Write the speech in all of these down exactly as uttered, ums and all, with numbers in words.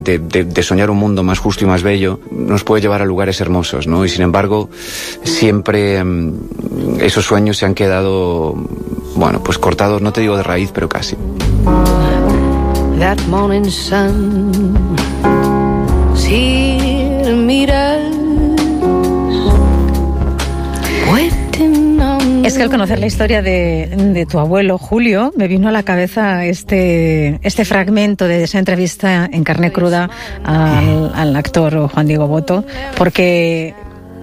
De, de, de soñar un mundo más justo y más bello, nos puede llevar a lugares hermosos, ¿no? Y sin embargo, siempre mmm, esos sueños se han quedado, bueno, pues cortados, no te digo de raíz, pero casi. That morning sun, see the mirrors, waiting on. Es que al conocer la historia de, de tu abuelo, Julio, me vino a la cabeza este, este fragmento de esa entrevista en carne cruda al, al actor Juan Diego Botto, porque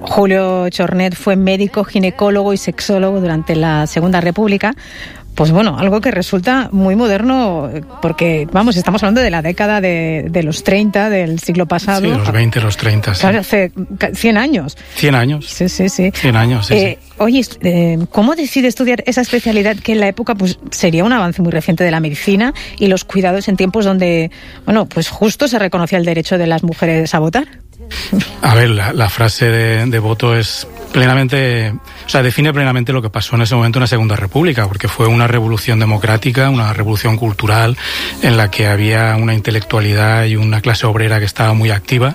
Julio Chornet fue médico, ginecólogo y sexólogo durante la Segunda República. Pues bueno, algo que resulta muy moderno, porque, vamos, estamos hablando de la década de, de los treinta del siglo pasado. Sí, los veinte, los treinta, sí. Claro, hace cien años. cien años. Sí, sí, sí. cien años, sí, eh, sí. Oye, eh, ¿cómo decide estudiar esa especialidad que en la época pues sería un avance muy reciente de la medicina y los cuidados en tiempos donde, bueno, pues justo se reconocía el derecho de las mujeres a votar? A ver, la, la frase de, de Botto es plenamente, o sea, define plenamente lo que pasó en ese momento en la Segunda República, porque fue una revolución democrática, una revolución cultural en la que había una intelectualidad y una clase obrera que estaba muy activa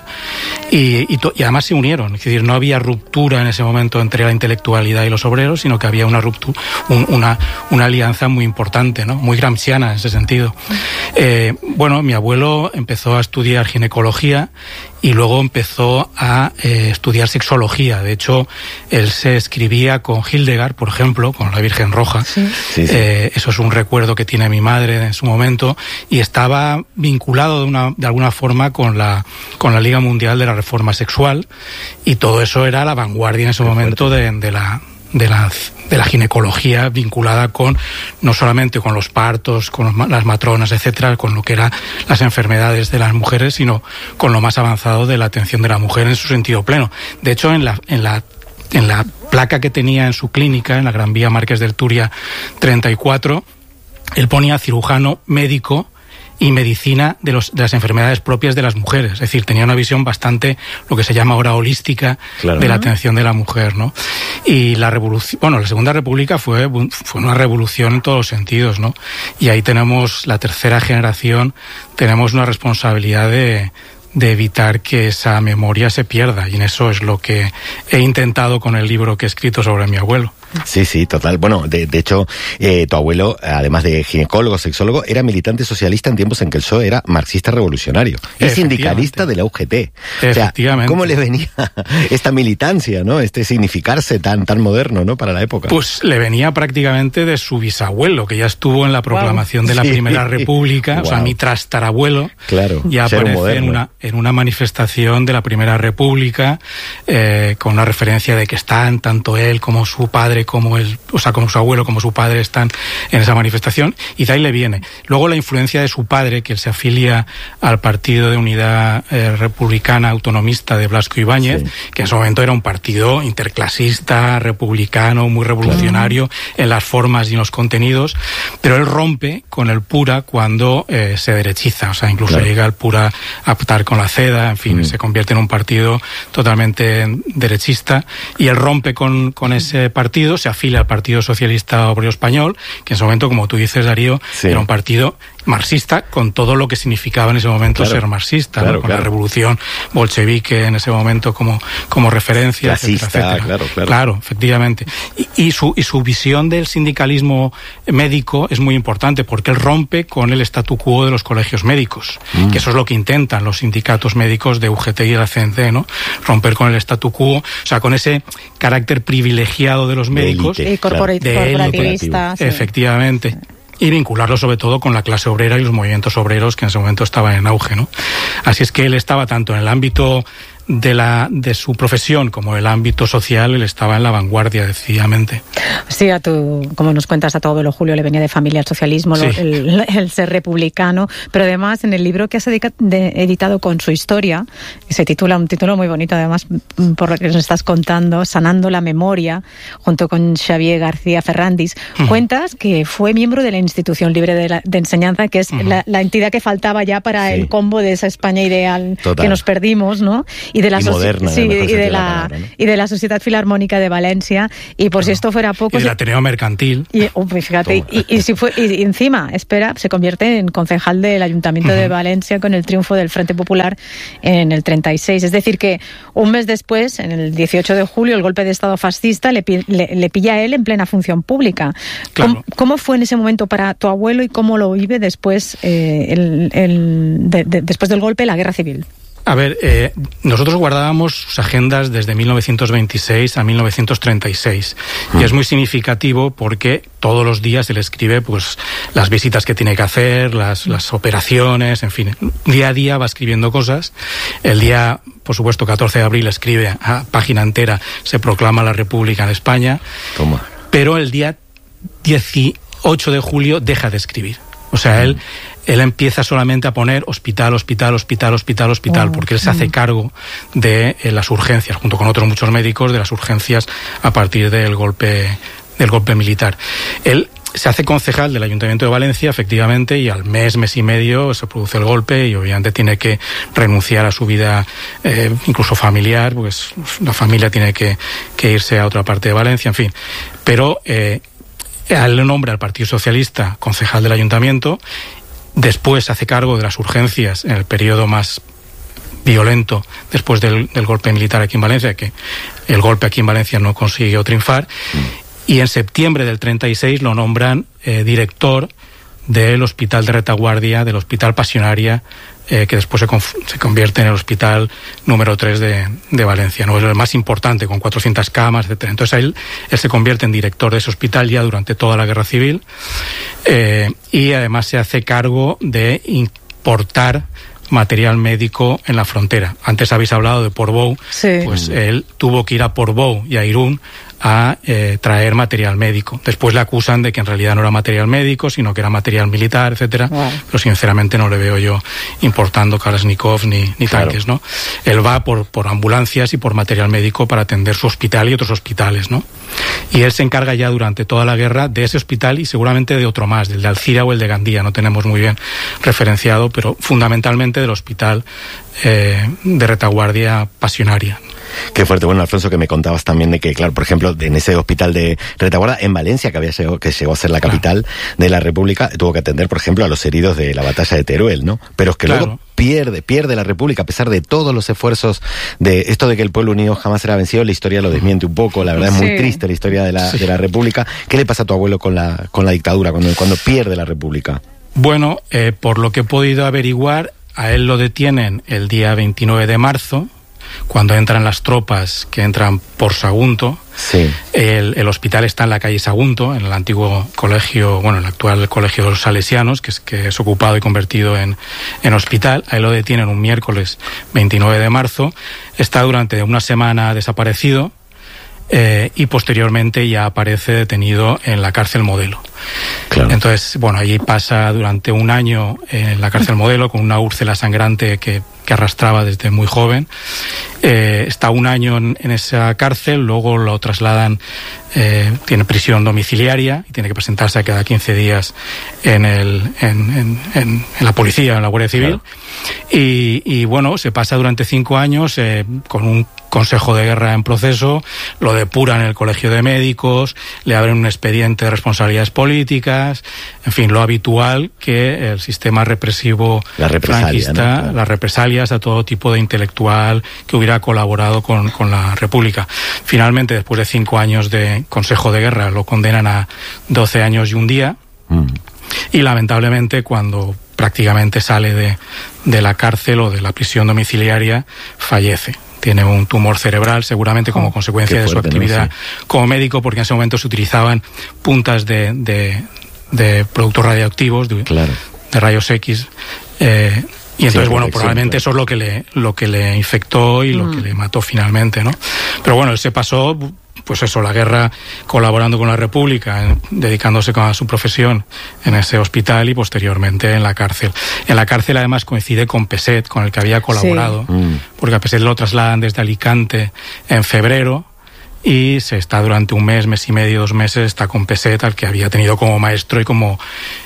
y, y, to, y además se unieron, es decir, no había ruptura en ese momento entre la intelectualidad y los obreros, sino que había una ruptura, un, una, una alianza muy importante, ¿no? Muy gramsciana en ese sentido. Eh, bueno, mi abuelo empezó a estudiar ginecología y luego empezó a eh, estudiar sexología. De hecho, él se escribía con Hildegard, por ejemplo, con la Virgen Roja. Sí. Sí, sí. Eh, eso es un recuerdo que tiene mi madre en su momento, y estaba vinculado de, una, de alguna forma con la, con la Liga Mundial de la Reforma Sexual, y todo eso era la vanguardia en ese Qué momento de, de la... de la de la ginecología vinculada con no solamente con los partos, con los, las matronas, etcétera, con lo que eran las enfermedades de las mujeres, sino con lo más avanzado de la atención de la mujer en su sentido pleno. De hecho, en la en la en la placa que tenía en su clínica, en la Gran Vía Márquez del Turia treinta y cuatro, él ponía cirujano, médico y medicina de, los, de las enfermedades propias de las mujeres. Es decir, tenía una visión bastante, lo que se llama ahora holística, claro, de la atención de la mujer, ¿no? Y la revolución, bueno, la Segunda República fue, fue una revolución en todos los sentidos, ¿no? Y ahí tenemos la tercera generación, tenemos una responsabilidad de, de evitar que esa memoria se pierda, y en eso es lo que he intentado con el libro que he escrito sobre mi abuelo. Sí, sí, total. Bueno, de, de hecho, eh, tu abuelo, además de ginecólogo, sexólogo, era militante socialista en tiempos en que el P S O E era marxista revolucionario y sindicalista de la U G T. Efectivamente. O sea, ¿cómo le venía esta militancia, no? Este significarse tan tan moderno, ¿no? Para la época. Pues le venía prácticamente de su bisabuelo, que ya estuvo en la proclamación wow. de la sí. Primera República. Wow. O sea, mi trastarabuelo claro, ya aparece en una, en una manifestación de la Primera República, eh, con una referencia de que están tanto él como su padre, como el, o sea, como su abuelo, como su padre están en esa manifestación, y de ahí le viene. Luego la influencia de su padre, que él se afilia al Partido de Unidad eh, Republicana Autonomista de Blasco Ibáñez, sí. que en su momento era un partido interclasista, republicano, muy revolucionario claro. en las formas y en los contenidos, pero él rompe con el Pura cuando eh, se derechiza, o sea, incluso claro. llega el Pura a pactar con la CEDA, en fin, mm. se convierte en un partido totalmente derechista, y él rompe con, con ese partido, se afilia al Partido Socialista Obrero Español, que en ese momento, como tú dices, Darío, sí. era un partido marxista, con todo lo que significaba en ese momento claro, ser marxista, claro, ¿no? con claro. la revolución bolchevique en ese momento como, como referencia, Clasista, etcétera, etcétera. Claro, claro. Claro, efectivamente. Y, y, su, y su visión del sindicalismo médico es muy importante, porque él rompe con el statu quo de los colegios médicos, mm. que eso es lo que intentan los sindicatos médicos de U G T y de la C N C, ¿no? Romper con el statu quo, o sea, con ese carácter privilegiado de los médicos, de, élite, claro. de corporativista, sí. efectivamente. Y vincularlo sobre todo con la clase obrera y los movimientos obreros que en ese momento estaban en auge, ¿no? Así es que él estaba tanto en el ámbito de la de su profesión como el ámbito social, él estaba en la vanguardia, decididamente. Sí, a tu, como nos cuentas, a tu abuelo Julio le venía de familia el socialismo, sí. el, el ser republicano, pero además en el libro que has editado con su historia, se titula, un título muy bonito además por lo que nos estás contando, Sanando la Memoria, junto con Xavier García Ferrandis, uh-huh. cuentas que fue miembro de la Institución Libre de, la, de Enseñanza, que es uh-huh. la, la entidad que faltaba ya para sí. el combo de esa España ideal Total. Que nos perdimos, ¿no? y de la, y moderna, sí, y de la, la palabra, ¿no? y de la Sociedad Filarmónica de Valencia, y por no. si esto fuera poco... Y del Ateneo Mercantil. Y, oh, fíjate, y, y, si fue, y encima, espera, se convierte en concejal del Ayuntamiento uh-huh. de Valencia con el triunfo del Frente Popular en el treinta y seis. Es decir que un mes después, en el dieciocho de julio, el golpe de Estado fascista le, le, le pilla a él en plena función pública. Claro. ¿Cómo, ¿Cómo fue en ese momento para tu abuelo y cómo lo vive después, eh, el, el, de, de, después del golpe, la guerra civil? A ver, eh, nosotros guardábamos sus agendas desde mil novecientos veintiséis a mil novecientos treinta y seis mm. y es muy significativo porque todos los días él escribe pues las visitas que tiene que hacer, las, las operaciones, en fin, día a día va escribiendo cosas. El día, por supuesto, catorce de abril escribe a página entera, se proclama la República en España. Toma. Pero el día dieciocho de julio deja de escribir. O sea, él, él empieza solamente a poner hospital, hospital, hospital, hospital, hospital, oh, porque él se hace cargo de eh, las urgencias, junto con otros muchos médicos, de las urgencias a partir del golpe, del golpe militar. Él se hace concejal del Ayuntamiento de Valencia, efectivamente, y al mes, mes y medio se produce el golpe y obviamente tiene que renunciar a su vida, eh, incluso familiar, pues la familia tiene que, que irse a otra parte de Valencia, en fin. Pero... Eh, Él le nombra al Partido Socialista concejal del Ayuntamiento, después se hace cargo de las urgencias en el periodo más violento después del, del golpe militar aquí en Valencia, que el golpe aquí en Valencia no consiguió triunfar, mm. y en septiembre del treinta y seis lo nombran eh, director del Hospital de Retaguardia, del Hospital Pasionaria, eh, que después se, conf- se convierte en el hospital número tres de, de Valencia, ¿no? Es el más importante, con cuatrocientas camas, etcétera. Entonces él, él se convierte en director de ese hospital ya durante toda la Guerra Civil, eh, y además se hace cargo de importar material médico en la frontera. Antes habéis hablado de Portbou, sí. Pues él tuvo que ir a Portbou y a Irún a eh, traer material médico. Después le acusan de que en realidad no era material médico, sino que era material militar, etcétera. Wow. Pero sinceramente no le veo yo importando Kalashnikov ni, ni claro. tanques, ¿no? Él va por, por ambulancias y por material médico para atender su hospital y otros hospitales, ¿no? Y él se encarga ya durante toda la guerra de ese hospital y seguramente de otro más, del de Alcira o el de Gandía, no tenemos muy bien referenciado, pero fundamentalmente del hospital eh, de Retaguardia Pasionaria. Qué fuerte. Bueno, Alfonso, que me contabas también de que, claro, por ejemplo, en ese hospital de Retaguardia, en Valencia, que había llegado, que llegó a ser la capital claro. de la República, tuvo que atender, por ejemplo, a los heridos de la batalla de Teruel, ¿no? Pero es que claro. luego pierde, pierde la República, a pesar de todos los esfuerzos de esto de que el pueblo unido jamás será vencido. La historia lo desmiente un poco, la verdad es sí. muy triste la historia de la, sí. de la República. ¿Qué le pasa a tu abuelo con la, con la dictadura, cuando, cuando pierde la República? Bueno, eh, por lo que he podido averiguar, a él lo detienen el día veintinueve de marzo, cuando entran las tropas que entran por Sagunto. Sí. El, el hospital está en la calle Sagunto, en el antiguo colegio, bueno, el actual colegio de los Salesianos, que es, que es ocupado y convertido en, en hospital. Ahí lo detienen un miércoles veintinueve de marzo. Está durante una semana desaparecido. Eh, y posteriormente ya aparece detenido en la cárcel Modelo. Claro. Entonces, bueno, allí pasa durante un año en la cárcel Modelo con una úrcula sangrante que, que arrastraba desde muy joven. Eh, está un año en, en esa cárcel, luego lo trasladan, eh, tiene prisión domiciliaria y tiene que presentarse cada quince días en, el, en, en, en, en la policía, en la Guardia Civil. Claro. Y, y bueno, se pasa durante cinco años eh, con un Consejo de Guerra en proceso, lo depuran en el Colegio de Médicos, le abren un expediente de responsabilidades políticas, en fin, lo habitual que el sistema represivo la franquista, ¿no? Claro. Las represalias a todo tipo de intelectual que hubiera colaborado con, con la República. Finalmente, después de cinco años de Consejo de Guerra, lo condenan a doce años y un día, mm. y lamentablemente cuando prácticamente sale de, de la cárcel o de la prisión domiciliaria, fallece. Tiene un tumor cerebral, seguramente como oh, consecuencia fuerte, de su actividad, ¿no? Sí. Como médico, porque en ese momento se utilizaban puntas de, de, de productos radioactivos, de, claro. de rayos X. Eh, y entonces, sí, bueno, probablemente claro. eso es lo que le, lo que le infectó y mm. lo que le mató finalmente, ¿no? Pero bueno, él se pasó, pues eso, la guerra colaborando con la República, eh, dedicándose a su profesión en ese hospital y posteriormente en la cárcel. En la cárcel además coincide con Peset, con el que había colaborado, sí. mm. porque a Peset lo trasladan desde Alicante en febrero y se está durante un mes, mes y medio, dos meses, está con Peset, al que había tenido como maestro y como,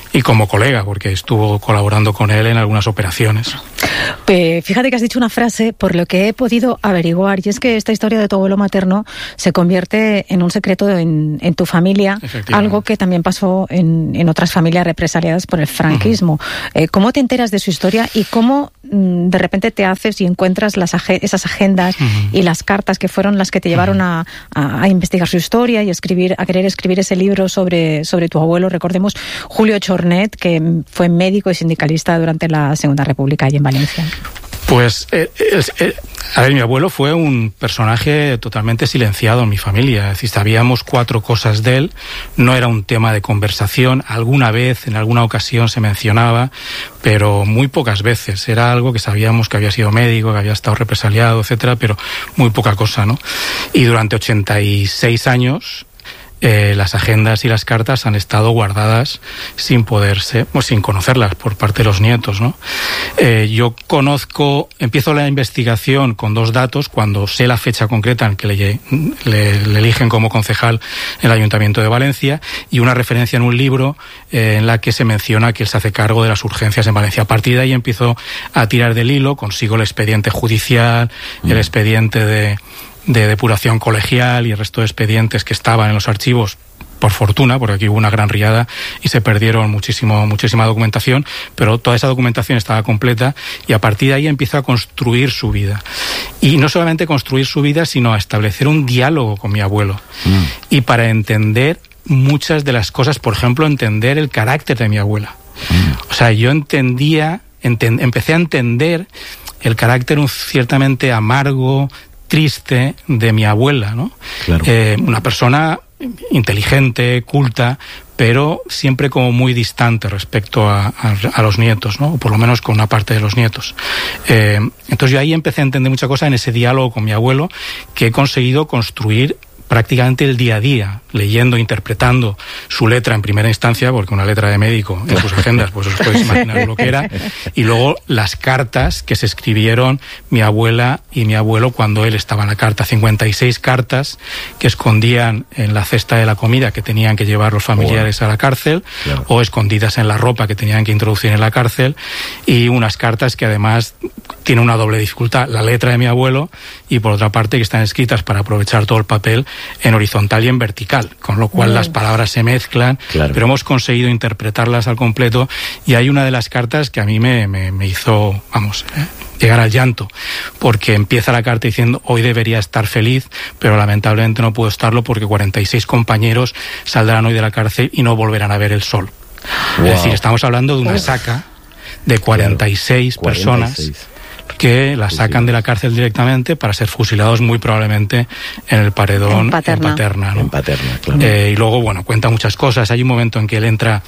y como colega, porque estuvo colaborando con él en algunas operaciones. Pues fíjate que has dicho una frase por lo que he podido averiguar, y es que esta historia de tu abuelo materno se convierte en un secreto en, en tu familia, algo que también pasó en, en otras familias represaliadas por el franquismo. Uh-huh. Eh, ¿Cómo te enteras de su historia y cómo mm, de repente te haces y encuentras las ag- esas agendas uh-huh. y las cartas que fueron las que te llevaron uh-huh. a, a, a investigar su historia y a escribir, a querer escribir ese libro sobre, sobre tu abuelo? Recordemos Julio Chornet, que fue médico y sindicalista durante la Segunda República allí en Valencia. Pues, eh, eh, a ver, mi abuelo fue un personaje totalmente silenciado en mi familia. Es decir, sabíamos cuatro cosas de él, no era un tema de conversación. Alguna vez, en alguna ocasión se mencionaba, pero muy pocas veces. Era algo que sabíamos que había sido médico, que había estado represaliado, etcétera, pero muy poca cosa, ¿no? Y durante ochenta y seis años... Eh, las agendas y las cartas han estado guardadas sin poderse, pues sin conocerlas por parte de los nietos, ¿no? Eh, yo conozco, empiezo la investigación con dos datos, cuando sé la fecha concreta en que le, le, le eligen como concejal en el Ayuntamiento de Valencia, y una referencia en un libro eh, en la que se menciona que él se hace cargo de las urgencias en Valencia. A partir de ahí empiezo a tirar del hilo, consigo el expediente judicial, mm. el expediente de de depuración colegial y el resto de expedientes que estaban en los archivos, por fortuna, porque aquí hubo una gran riada y se perdieron muchísimo, muchísima documentación, pero toda esa documentación estaba completa, y a partir de ahí empieza a construir su vida. Y no solamente construir su vida, sino a establecer un diálogo con mi abuelo. Mm. Y para entender muchas de las cosas, por ejemplo, entender el carácter de mi abuela. Mm. O sea, yo entendía, enten, empecé a entender el carácter un, ciertamente amargo, triste de mi abuela, ¿no? Claro. Eh, una persona inteligente, culta, pero siempre como muy distante respecto a, a, a los nietos, ¿no? O por lo menos con una parte de los nietos. Eh, entonces yo ahí empecé a entender mucha cosa en ese diálogo con mi abuelo, que he conseguido construir prácticamente el día a día, leyendo, interpretando su letra en primera instancia, porque una letra de médico en sus agendas, pues os podéis imaginar lo que era, y luego las cartas que se escribieron mi abuela y mi abuelo cuando él estaba en la carta, cincuenta y seis cartas que escondían en la cesta de la comida que tenían que llevar los familiares a la cárcel, claro. o escondidas en la ropa que tenían que introducir en la cárcel, y unas cartas que además tienen una doble dificultad, la letra de mi abuelo, y por otra parte que están escritas para aprovechar todo el papel en horizontal y en vertical, con lo cual mm. las palabras se mezclan, claro. pero hemos conseguido interpretarlas al completo, y hay una de las cartas que a mí me, me, me hizo, vamos, eh, llegar al llanto, porque empieza la carta diciendo: hoy debería estar feliz, pero lamentablemente no puedo estarlo porque cuarenta y seis compañeros saldrán hoy de la cárcel y no volverán a ver el sol. Wow. Es decir, estamos hablando de una Uf. saca de cuarenta y seis claro, personas cuarenta y seis. Que la sacan de la cárcel directamente para ser fusilados muy probablemente en el paredón en Paterna, en Paterna, ¿no? En Paterna, claro. Eh, y luego, bueno, cuenta muchas cosas. Hay un momento en que él entra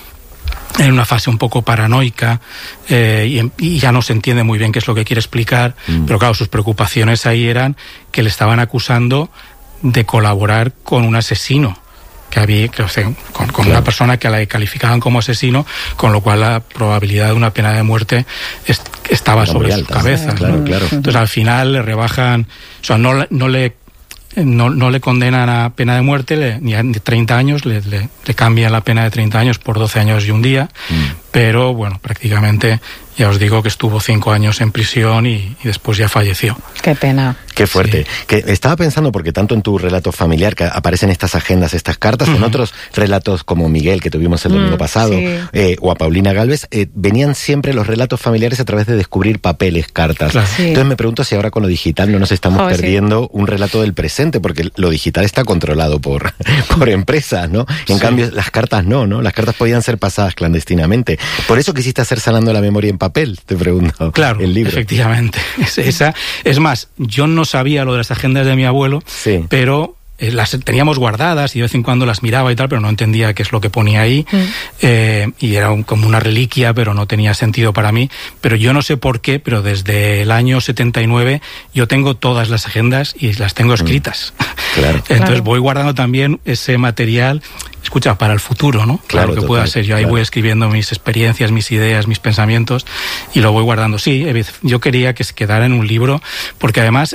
en una fase un poco paranoica eh, y, y ya no se entiende muy bien qué es lo que quiere explicar, mm. pero claro, sus preocupaciones ahí eran que le estaban acusando de colaborar con un asesino que había, que, o sea, con, con claro. una persona que la calificaban como asesino, con lo cual la probabilidad de una pena de muerte es, estaba Era sobre su cabeza. Claro, ¿no? claro. Entonces al final le rebajan, o sea, no, no le no, no le condenan a pena de muerte, le, ni a treinta años, le, le, le cambian la pena de treinta años por doce años y un día, mm. pero bueno, prácticamente ya os digo que estuvo cinco años en prisión y, y después ya falleció. Qué pena. Qué fuerte. Sí. Que estaba pensando, porque tanto en tu relato familiar que aparecen estas agendas, estas cartas, uh-huh. en otros relatos como Miguel, que tuvimos el domingo mm, pasado, sí. eh, o a Paulina Gálvez, eh, venían siempre los relatos familiares a través de descubrir papeles, cartas. Claro. Sí. Entonces me pregunto si ahora con lo digital no nos estamos oh, perdiendo sí. un relato del presente, porque lo digital está controlado por, por empresas, ¿no? En sí. cambio, las cartas no, ¿no? Las cartas podían ser pasadas clandestinamente. Por eso quisiste hacer Sanando la Memoria en papel, te pregunto. Claro, el libro. Efectivamente. Es, esa, es más, yo no sabía lo de las agendas de mi abuelo, sí. pero eh, las teníamos guardadas y de vez en cuando las miraba y tal, pero no entendía qué es lo que ponía ahí. Mm. Eh, y era un, como una reliquia, pero no tenía sentido para mí. Pero yo no sé por qué, pero desde el año setenta y nueve yo tengo todas las agendas y las tengo escritas. Mm. Claro. Entonces claro. voy guardando también ese material, escucha, para el futuro, ¿no? Claro, que pueda ser. Yo ahí claro. voy escribiendo mis experiencias, mis ideas, mis pensamientos y lo voy guardando. Sí, yo quería que se quedara en un libro porque además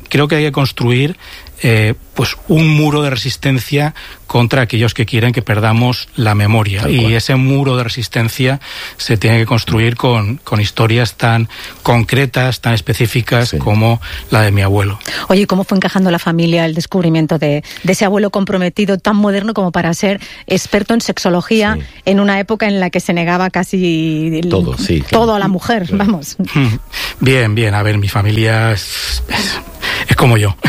creo que hay que construir eh, pues un muro de resistencia contra aquellos que quieren que perdamos la memoria. Tal y cual. Ese muro de resistencia se tiene que construir con, con historias tan concretas, tan específicas sí. como la de mi abuelo. Oye, ¿y cómo fue encajando la familia el descubrimiento de, de ese abuelo comprometido tan moderno como para ser experto en sexología sí. en una época en la que se negaba casi el, todo, sí, todo claro. a la mujer? Claro. Vamos. Bien, bien. A ver, mi familia es, es, es como yo.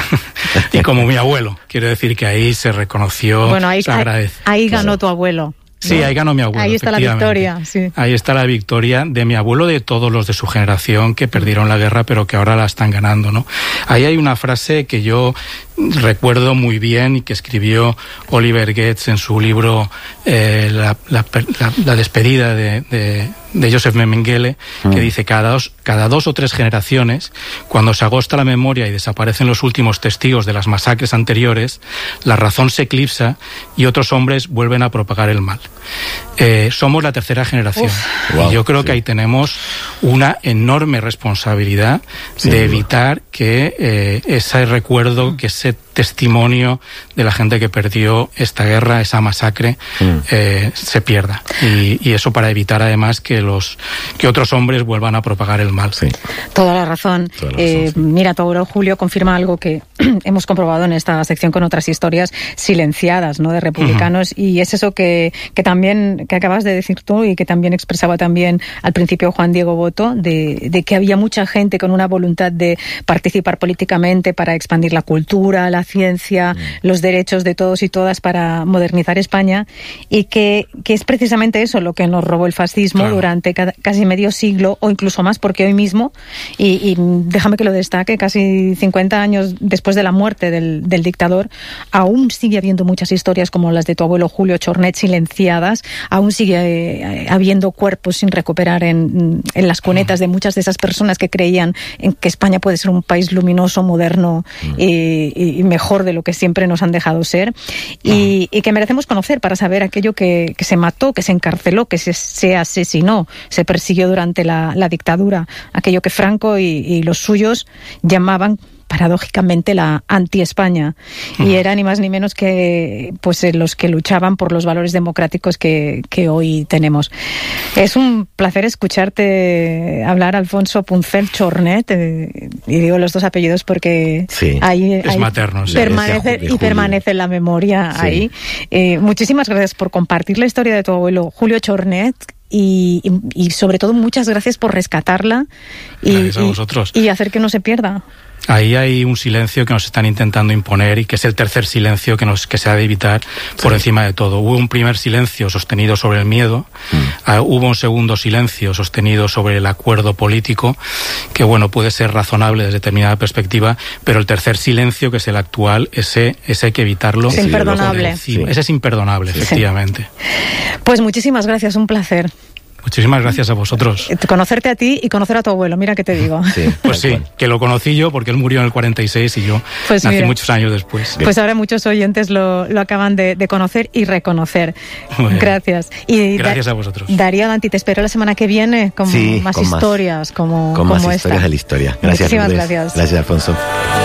Y como mi abuelo. Quiero decir que ahí se reconoció, bueno, ahí, se agradece. Ahí, ahí ganó claro. tu abuelo. Sí, ahí ganó mi abuelo. Ahí está la victoria, sí. Ahí está la victoria de mi abuelo, de todos los de su generación que perdieron la guerra, pero que ahora la están ganando, ¿no? Ahí hay una frase que yo recuerdo muy bien y que escribió Oliver Goetz en su libro eh, la, la, la, la despedida de, de, de Joseph Mengele, mm. que dice cada dos, cada dos o tres generaciones, cuando se agosta la memoria y desaparecen los últimos testigos de las masacres anteriores, la razón se eclipsa y otros hombres vuelven a propagar el mal. Eh, somos la tercera generación. Uf, wow, y yo creo sí. que ahí tenemos una enorme responsabilidad sí, de evitar que eh, ese recuerdo, que ese testimonio de la gente que perdió esta guerra, esa masacre, mm. eh, se pierda. Y, y eso para evitar además que los que otros hombres vuelvan a propagar el mal. Sí. Toda la razón. Toda la razón eh, sí. Mira, tu abuelo Julio confirma algo que hemos comprobado en esta sección con otras historias silenciadas, ¿no?, de republicanos, uh-huh. y es eso que, que también que acabas de decir tú y que también expresaba también al principio Juan Diego Boto, de, de que había mucha gente con una voluntad de participar políticamente para expandir la cultura, la ciencia, mm. los derechos de todos y todas para modernizar España, y que, que es precisamente eso lo que nos robó el fascismo claro. durante ca- casi medio siglo o incluso más, porque hoy mismo, y, y déjame que lo destaque, casi cincuenta años después de la muerte del, del dictador, aún sigue habiendo muchas historias como las de tu abuelo Julio Chornet silenciadas, aún sigue eh, habiendo cuerpos sin recuperar en, en las cunetas de muchas de esas personas que creían en que España puede ser un país luminoso, moderno mm. y, y mejor de lo que siempre nos han dejado ser, y, y que merecemos conocer para saber aquello que, que se mató, que se encarceló, que se, se asesinó, se persiguió durante la, la dictadura, aquello que Franco y, y los suyos llamaban paradójicamente la anti-España, uh-huh. y era ni más ni menos que pues los que luchaban por los valores democráticos que, que hoy tenemos. Es un placer escucharte hablar, Alfonso Puncel Chornet, eh, y digo los dos apellidos porque sí. ahí, es ahí materno, sí. permanece y permanece en la memoria sí. ahí. Eh, muchísimas gracias por compartir la historia de tu abuelo Julio Chornet. Y, y, y sobre todo muchas gracias por rescatarla y, gracias a vosotros. y, y hacer que no se pierda. Ahí hay un silencio que nos están intentando imponer y que es el tercer silencio que nos que se ha de evitar sí. por encima de todo. Hubo un primer silencio sostenido sobre el miedo, mm. uh, hubo un segundo silencio sostenido sobre el acuerdo político, que bueno, puede ser razonable desde determinada perspectiva, pero el tercer silencio, que es el actual, ese, ese hay que evitarlo. Es imperdonable. Sí. Ese es imperdonable, sí. efectivamente. Pues muchísimas gracias, un placer. Muchísimas gracias a vosotros. Conocerte a ti y conocer a tu abuelo, mira que te digo. Sí, pues sí, que lo conocí yo porque él murió en el cuarenta y seis y yo pues nací mira, muchos años después. Pues ahora muchos oyentes lo, lo acaban de, de conocer y reconocer. Bueno, gracias. Y gracias da, a vosotros. Darío Danti, te espero la semana que viene con sí, más con historias más, como, con como más esta. historias de la historia. Gracias. Muchísimas Lourdes. gracias. Gracias, Alfonso.